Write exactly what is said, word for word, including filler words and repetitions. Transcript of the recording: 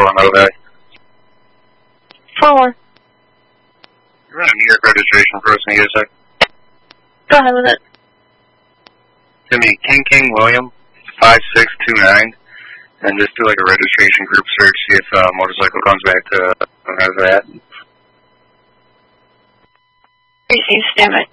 on Meadow Valley. four one. You run a New York registration for us in the U S A? Go ahead with it. It's going to be King King William, five six two nine, and just do like a registration group search, see if uh, motorcycle comes back to uh, that. Receive, stand by.